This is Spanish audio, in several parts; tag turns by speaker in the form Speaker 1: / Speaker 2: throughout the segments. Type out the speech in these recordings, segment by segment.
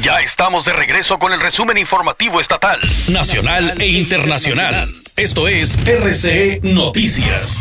Speaker 1: Ya estamos de regreso con el resumen informativo estatal, nacional e internacional. Esto es RCE Noticias.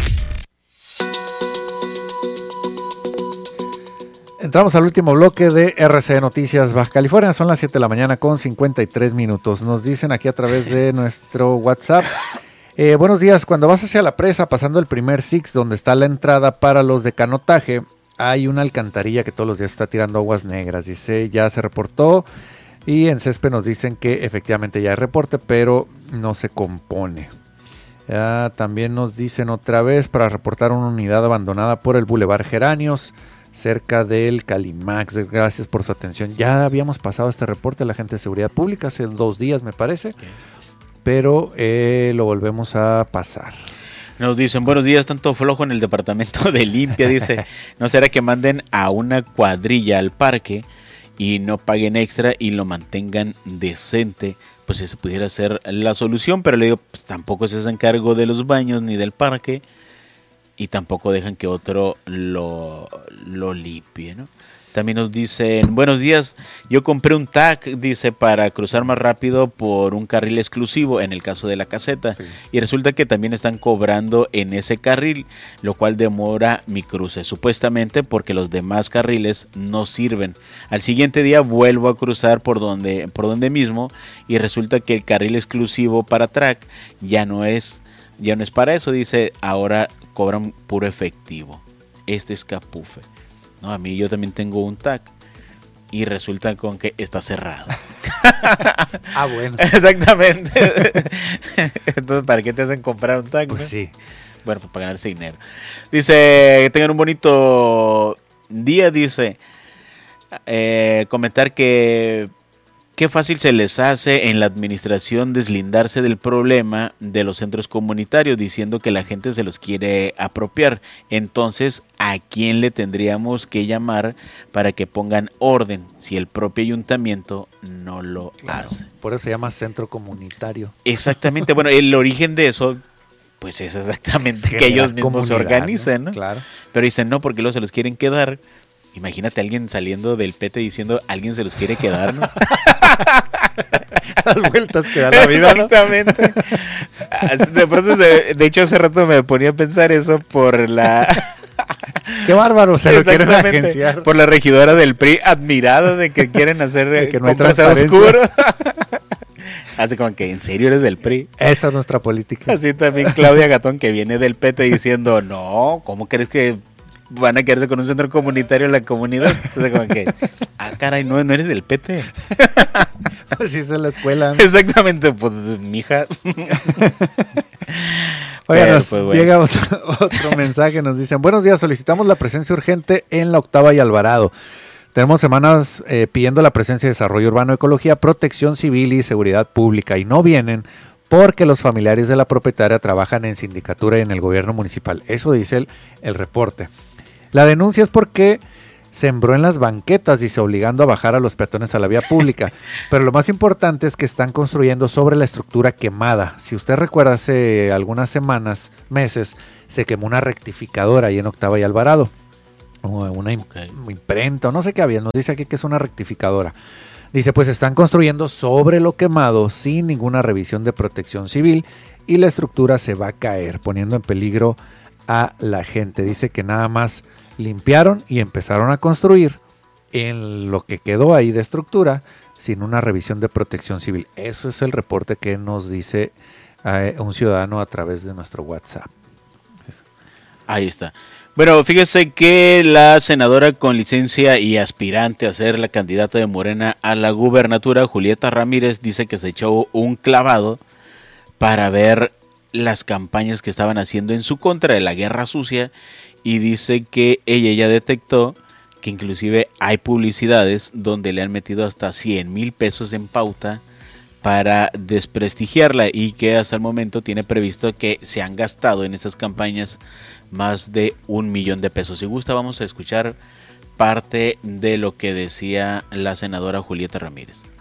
Speaker 2: Entramos al último bloque de RCE Noticias Baja California. Son las 7 de la mañana con 53 minutos. Nos dicen aquí a través de nuestro WhatsApp. Buenos días. Cuando vas hacia la presa, pasando el primer Six, donde está la entrada para los de canotaje, hay una alcantarilla que todos los días está tirando aguas negras. Dice, ya se reportó. Y en Césped nos dicen que efectivamente ya hay reporte, pero no se compone. También nos dicen otra vez para reportar una unidad abandonada por el Boulevard Geranios, cerca del Calimax. Gracias por su atención. Ya habíamos pasado este reporte a la gente de seguridad pública hace 2 días, me parece. Okay. Pero lo volvemos a pasar.
Speaker 3: Nos dicen, buenos días, tanto flojo en el departamento de limpia. Dice, ¿no será que manden a una cuadrilla al parque y no paguen extra y lo mantengan decente? Pues esa pudiera ser la solución, pero le digo, pues, tampoco se hacen cargo de los baños ni del parque y tampoco dejan que otro lo limpie, ¿no? También nos dicen, buenos días, yo compré un TAC, dice, para cruzar más rápido por un carril exclusivo, en el caso de la caseta, sí. Y resulta que también están cobrando en ese carril, lo cual demora mi cruce, supuestamente porque los demás carriles no sirven. Al siguiente día vuelvo a cruzar por donde mismo y resulta que el carril exclusivo para track ya no es para eso, dice, ahora cobran puro efectivo. Este es Capufe. No, a mí yo también tengo un TAC y resulta con que está cerrado.
Speaker 2: Bueno.
Speaker 3: Exactamente. Entonces, ¿para qué te hacen comprar un TAC?
Speaker 2: Pues
Speaker 3: ¿no?
Speaker 2: Sí.
Speaker 3: Bueno, pues para ganarse dinero. Dice, que tengan un bonito día, dice. Comentar que qué fácil se les hace en la administración deslindarse del problema de los centros comunitarios diciendo que la gente se los quiere apropiar. Entonces, ¿a quién le tendríamos que llamar para que pongan orden si el propio ayuntamiento no lo hace?
Speaker 2: Por eso se llama centro comunitario.
Speaker 3: Exactamente. Bueno, el origen de eso, pues es exactamente que ellos mismos se organizan, ¿no?
Speaker 2: Claro.
Speaker 3: Pero dicen no, porque luego se los quieren quedar. Imagínate a alguien saliendo del PT diciendo alguien se los quiere quedar, ¿no?
Speaker 2: Las vueltas que da la vida, ¿no?
Speaker 3: Exactamente. De pronto, de hecho, hace rato me ponía a pensar eso por la...
Speaker 2: Qué bárbaro, se lo quieren agenciar.
Speaker 3: Por la regidora del PRI, admirada de que quieren hacer
Speaker 2: de que no
Speaker 3: compras a oscuro. Hace como que, ¿en serio eres del PRI?
Speaker 2: Esta es nuestra política.
Speaker 3: Así también Claudia Gatón, que viene del PT diciendo, no, ¿cómo crees que van a quedarse con un centro comunitario en la comunidad? Entonces como que, caray, no eres del PT.
Speaker 2: Pues sí, es en la escuela, ¿no?
Speaker 3: Exactamente, pues mija.
Speaker 2: Oigan, bueno. Llega otro mensaje, nos dicen, buenos días, solicitamos la presencia urgente en la Octava y Alvarado. Tenemos semanas pidiendo la presencia de Desarrollo Urbano, Ecología, Protección Civil y Seguridad Pública y no vienen porque los familiares de la propietaria trabajan en sindicatura y en el gobierno municipal. Eso dice el reporte. La denuncia es porque sembró en las banquetas, dice, obligando a bajar a los peatones a la vía pública. Pero lo más importante es que están construyendo sobre la estructura quemada. Si usted recuerda, hace algunas semanas, meses, se quemó una rectificadora ahí en Octava y Alvarado. Una imprenta, no sé qué había, nos dice aquí que es una rectificadora. Dice, pues están construyendo sobre lo quemado sin ninguna revisión de protección civil y la estructura se va a caer, poniendo en peligro a la gente. Dice que nada más limpiaron y empezaron a construir en lo que quedó ahí de estructura sin una revisión de protección civil. Eso es el reporte que nos dice un ciudadano a través de nuestro WhatsApp.
Speaker 3: Ahí está. Bueno, fíjese que la senadora con licencia y aspirante a ser la candidata de Morena a la gubernatura, Julieta Ramírez, dice que se echó un clavado para ver las campañas que estaban haciendo en su contra de la guerra sucia y dice que ella ya detectó que inclusive hay publicidades donde le han metido hasta 100,000 pesos en pauta para desprestigiarla y que hasta el momento tiene previsto que se han gastado en estas campañas más de 1,000,000 de pesos. Si gusta, vamos a escuchar parte de lo que decía la senadora Julieta Ramírez.